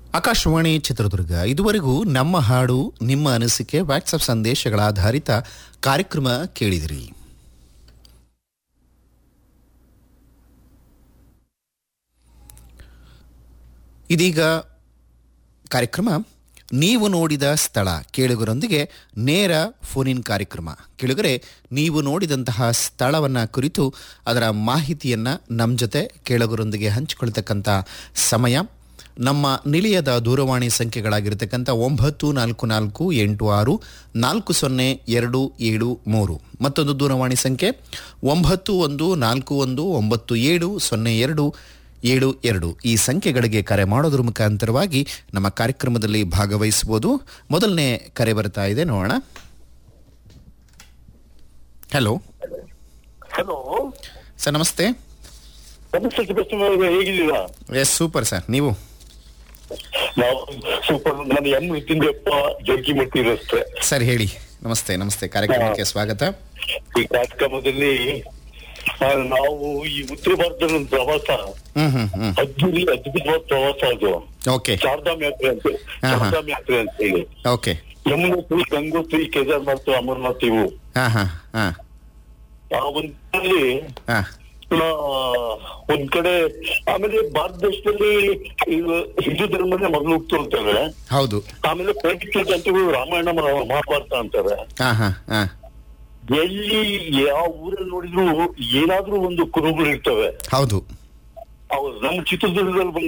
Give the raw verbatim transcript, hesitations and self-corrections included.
ಆಕಾಶವಾಣಿ ಚಿತ್ರದುರ್ಗ. ಇದುವರೆಗೂ ನಮ್ಮ ಹಾಡು ನಿಮ್ಮ ಅನಿಸಿಕೆ ವಾಟ್ಸಪ್ ಸಂದೇಶಗಳ ಆಧಾರಿತ ಕಾರ್ಯಕ್ರಮ ಕೇಳಿದಿರಿ. ಇದೀಗ ಕಾರ್ಯಕ್ರಮ ನೀವು ನೋಡಿದ ಸ್ಥಳ ಕೇಳುಗರೊಂದಿಗೆ ನೇರ ಫೋನ್ ಕಾರ್ಯಕ್ರಮ. ಕೇಳುಗರೆ, ನೀವು ನೋಡಿದಂತಹ ಸ್ಥಳವನ್ನು ಕುರಿತು ಅದರ ಮಾಹಿತಿಯನ್ನು ನಮ್ಮ ಜೊತೆ ಕೇಳುಗರೊಂದಿಗೆ ಹಂಚಿಕೊಳ್ತಕ್ಕಂಥ ಸಮಯ. ನಮ್ಮ ನಿಲಯದ ದೂರವಾಣಿ ಸಂಖ್ಯೆಗಳಾಗಿರ್ತಕ್ಕಂಥ ಒಂಬತ್ತು ನಾಲ್ಕು ನಾಲ್ಕು ಎಂಟು ಆರು ನಾಲ್ಕು ಸೊನ್ನೆ ಎರಡು ಏಳು ಮೂರು, ಮತ್ತೊಂದು ದೂರವಾಣಿ ಸಂಖ್ಯೆ ಒಂಬತ್ತು ಒಂದು ನಾಲ್ಕು ಒಂದು ಒಂಬತ್ತು ಏಳು ಸೊನ್ನೆ ಎರಡು ಏಳು ಎರಡು. ಈ ಸಂಖ್ಯೆಗಳಿಗೆ ಕರೆ ಮಾಡೋದ್ರ ಮುಖಾಂತರವಾಗಿ ನಮ್ಮ ಕಾರ್ಯಕ್ರಮದಲ್ಲಿ ಭಾಗವಹಿಸಬಹುದು. ಮೊದಲನೇ ಕರೆ ಬರ್ತಾ ಇದೆ, ನೋಡೋಣ. ಹಲೋ ಹಲೋ ಸರ್, ನಮಸ್ತೆ. ಹೇಗಿದ್ದೀರಾ? S, super sir. ನೀವು? ನಾವು ಸೂಪರ್. ನಾನು ಎಂ ನಿತಿನ್ಯಪ್ಪ ಜೋಗಿಮಟ್ಟಿ ರಸ್ತೆ. ಸರ್ ಹೇಳಿ. ನಮಸ್ತೆ ನಮಸ್ತೆ, ಕಾರ್ಯಕ್ರಮಕ್ಕೆ ಸ್ವಾಗತ. ಈ ಕಾರ್ಯಕ್ರಮದಲ್ಲಿ ನಾವು ಈ ಉತ್ತರ ಭಾರತದ ಒಂದು ಪ್ರವಾಸ, ಹ್ಮ್ ಹ್ಮ್ ಹ್ಮ್ ಅದ್ದೂರಿ ಅದ್ಭುತವಾದ ಪ್ರವಾಸ ಅದು. ಓಕೆ. ಚಾರ್ಧಾಮ್ ಯಾತ್ರೆ ಅಂತ ಚಾರ್ಧಾಮ್ ಯಾತ್ರೆ ಅಂತ ಹೇಳಿ ಓಕೆ. ಯಮುನೋತ್ರಿ, ಗಂಗೋತ್ರಿ, ಕೇದಾರ್ನಾಥ್, ಅಮರನಾಥ್ ಇವು ಹಾ ಹಾ ಹಾ ಆ ಒಂದಲ್ಲಿ ಹಾ ಒಂದ್ ಕಡೆ. ಆಮೇಲೆ ಭಾರತ ದೇಶದಲ್ಲಿ ಹಿಂದೂ ಧರ್ಮನೇ ಮೊದಲು ಹುಟ್ಟು ಅಂತಾರೆ. ಹೌದು. ಆಮೇಲೆ ಪೌರಾಣಿಕ ಗ್ರಂಥಗಳು ರಾಮಾಯಣ ಮಹಾಭಾರತ ಅಂತಾರೆ. ಹಾ ಹಾ ಹಾ ಎಲ್ಲಿ ಯಾವ ಊರಲ್ಲಿ ನೋಡಿದ್ರು ಏನಾದ್ರೂ ಒಂದು ಕುರುಹುಗಳು ಇರ್ತವೆ. ಹೌದು. ಅವ್ರು ನಮ್ಮ ಚಿತ್ರದುರ್ಗದಲ್ಲಿ